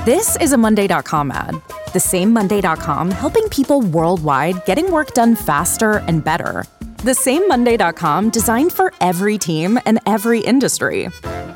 This is a Monday.com ad. The same Monday.com helping people worldwide getting work done faster and better. The same Monday.com designed for every team and every industry.